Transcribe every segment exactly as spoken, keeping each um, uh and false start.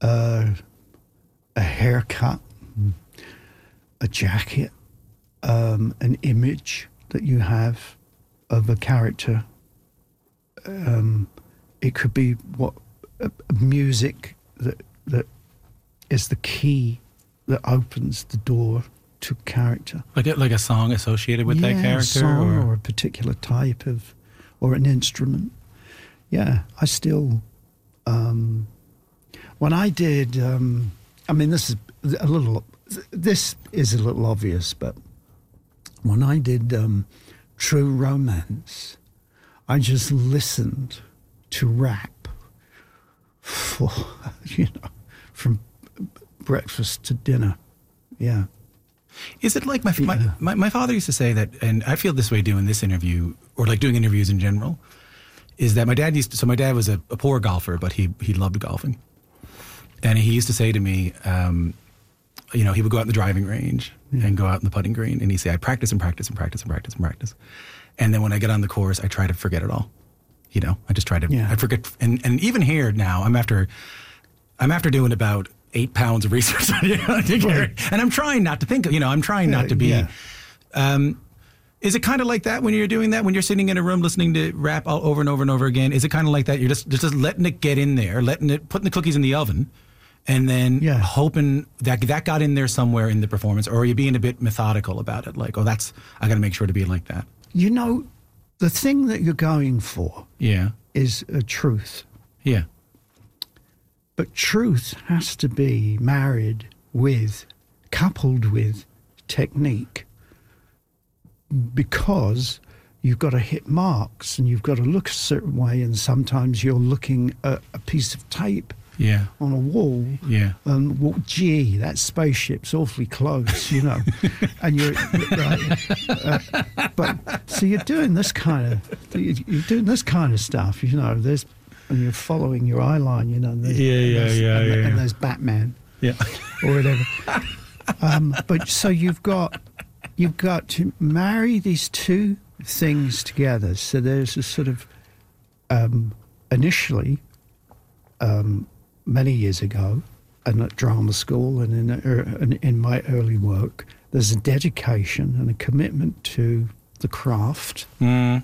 uh, a haircut, a jacket, um, an image that you have of a character. Um, it could be what uh, music that that is the key that opens the door to character. Like a, like a song associated with yeah, that character? A song or? or a particular type of, or an instrument. Yeah, I still, um, when I did, um, I mean, this is a little, this is a little obvious, but when I did um, True Romance, I just listened to rap for, you know, from breakfast to dinner. Yeah. Is it like my, my, Yeah. my my father used to say that, and I feel this way doing this interview, or like doing interviews in general, is that my dad used to, so my dad was a, a poor golfer, but he he loved golfing. And he used to say to me, um, you know, he would go out in the driving range Yeah. and go out in the putting green, and he'd say, I practice and practice and practice and practice and practice. And then when I get on the course, I try to forget it all. You know, I just try to, Yeah. I forget. And, and even here now, I'm after, I'm after doing about eight pounds of research on you know, and I'm trying not to think of, you know, I'm trying not to be, Yeah. um, is it kind of like that when you're doing that, when you're sitting in a room listening to rap all over and over and over again? Is it kind of like that? You're just, just letting it get in there, letting it, putting the cookies in the oven, and then Yeah. hoping that that got in there somewhere in the performance, or are you being a bit methodical about it? Like, oh, that's, I got to make sure to be like that. You know, the thing that you're going for Yeah. is a truth. Yeah. But truth has to be married with, coupled with technique, because you've got to hit marks and you've got to look a certain way, and sometimes you're looking at a piece of tape Yeah. on a wall, Yeah. and well, gee, that spaceship's awfully close, you know, and you're, right, uh, but so you're doing this kind of, you're doing this kind of stuff, you know. There's, and you're following your eye line, you know. And there's, Yeah, yeah, and there's, yeah, and, yeah, and yeah. there's Batman Yeah. or whatever. um, but so you've got you've got to marry these two things together. So there's a sort of um, initially. Um, many years ago, and at drama school and in, uh, in in my early work, there's a dedication and a commitment to the craft, Mm.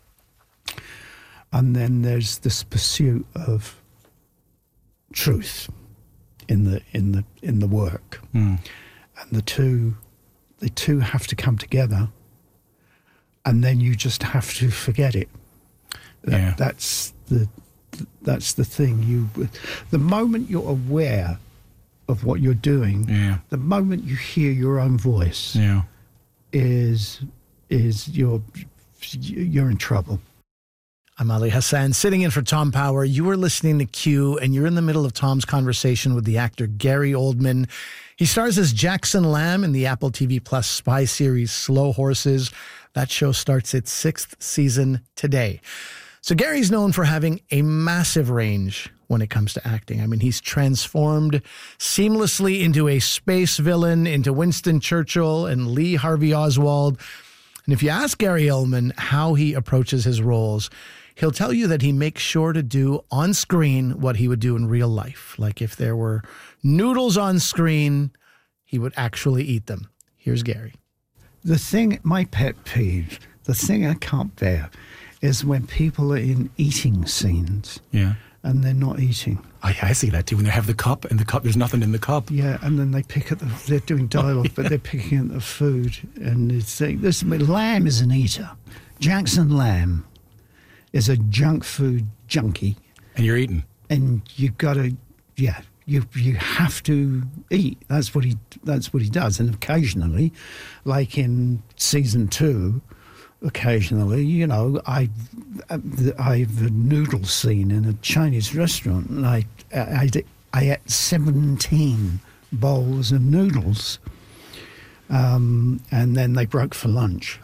and then there's this pursuit of truth in the in the in the work, Mm. and the two the two have to come together, and then you just have to forget it. That, Yeah. That's the that's the thing. You, the moment you're aware of what you're doing, Yeah. the moment you hear your own voice, Yeah. is is you're you're in trouble. I'm Ali Hassan, sitting in for Tom Power. You were listening to Q, and you're in the middle of Tom's conversation with the actor Gary Oldman. He stars as Jackson Lamb in the Apple T V Plus spy series Slow Horses. That show starts its sixth season today. So Gary's known for having a massive range when it comes to acting. I mean, he's transformed seamlessly into a space villain, into Winston Churchill and Lee Harvey Oswald. And if you ask Gary Oldman how he approaches his roles, he'll tell you that he makes sure to do on screen what he would do in real life. Like if there were noodles on screen, he would actually eat them. Here's Gary. The thing, my pet peeve, the thing I can't bear, is when people are in eating scenes Yeah. and they're not eating. I, I see that too. When they have the cup and the cup, there's nothing in the cup. Yeah, and then they pick at the, they're doing dialogue, but they're picking at the food, and it's saying, this, Lamb is an eater. Jackson Lamb is a junk food junkie, And you're eating. and you've got to, yeah, you you have to eat. That's what he that's what he does, and occasionally, like in season two, occasionally, you know, I I have a noodle scene in a Chinese restaurant, and I I, I ate seventeen bowls of noodles. Um, and then they broke for lunch.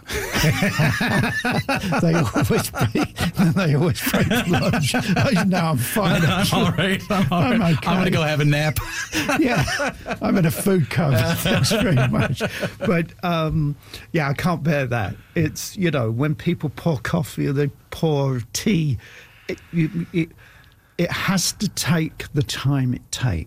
they always break. They always break for lunch. I, no, I'm fine. I'm all right. I'm, all I'm right. okay. I'm going to go have a nap. Yeah, I'm in a food coma. Thanks very much. But um, yeah, I can't bear that. It's, you know, when people pour coffee or they pour tea, it, you, it, it has to take the time it takes.